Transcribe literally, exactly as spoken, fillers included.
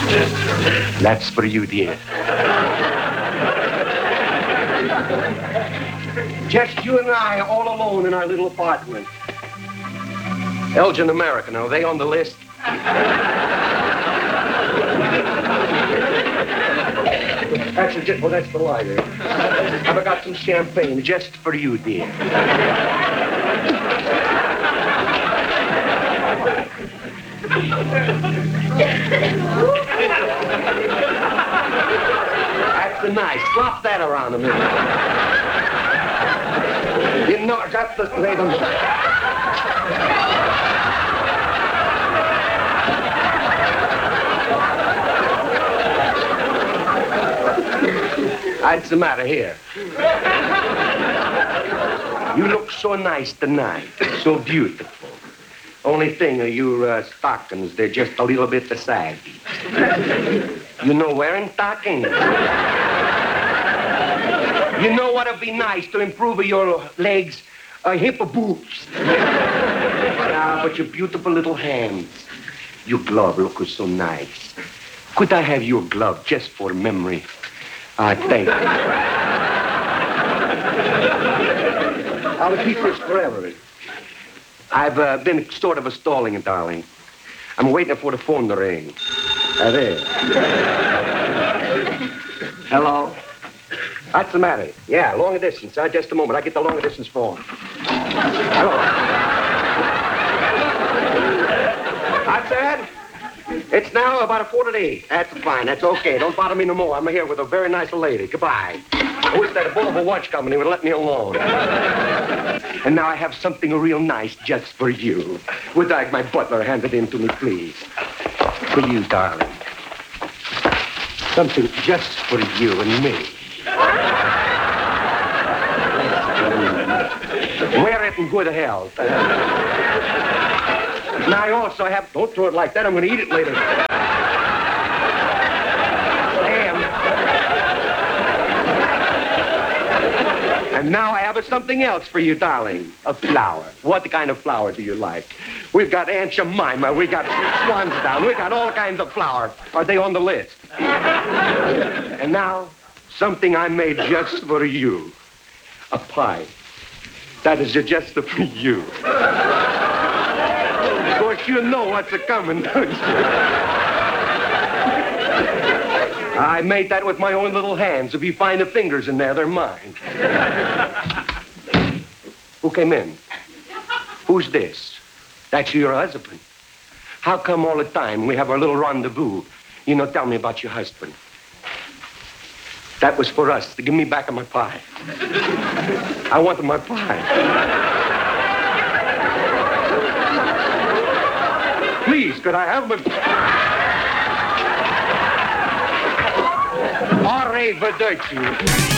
That's for you, dear. Just you and I, all alone in our little apartment. Elgin American, are they on the list? Actually, just, well, that's the lighter. I've got some champagne just for you, dear. That's the nice. Flop that around a minute. You know, that's the... They don't... What's the matter here? You look so nice tonight, so beautiful. Only thing are your uh, stockings, they're just a little bit too saggy. You know, wearing stockings. You know what'd be nice to improve your legs? A hip of boobs. Ah, but your beautiful little hands. Your glove looks so nice. Could I have your glove just for memory? Ah, thank you. I'll keep this forever. I've uh, been sort of a stalling it, darling. I'm waiting for the phone to ring. Ah, there. Hello? What's the matter? Yeah, long distance. Uh, just a moment. I get the long distance phone. Hello? What's that? It's now about a quarter to eight. That's fine. That's okay. Don't bother me no more. I'm here with a very nice lady. Goodbye. I wish that Boulevard Watch Company would let me alone. And now I have something real nice just for you. Would like my butler hand it in to me, please? For you, darling. Something just for you and me. Wear it in good health. Now, I also have... Don't throw it like that. I'm going to eat it later. Damn. And now I have something else for you, darling. A flower. What kind of flower do you like? We've got Aunt Jemima. We got swansdown. We got all kinds of flower. Are they on the list? And now, something I made just for you. A pie. That is just for you. Of course, you know what's a-coming, don't you? I made that with my own little hands. If you find the fingers in there, they're mine. Who came in? Who's this? That's your husband. How come all the time we have our little rendezvous? You know, tell me about your husband. That was for us, to give me back my pie. I wanted my pie. Please, could I have my... Arrivederci.